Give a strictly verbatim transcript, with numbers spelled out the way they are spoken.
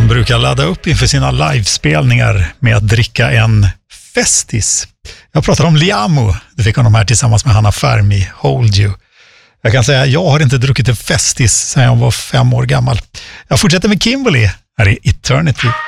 brukar ladda upp inför sina livespelningar med att dricka en Festis. Jag pratar om Liamo. Det fick honom här tillsammans med Hanna Fermi, Hold You. Jag kan säga att jag har inte druckit en Festis sedan jag var fem år gammal. Jag fortsätter med Kimberly här i Eternity.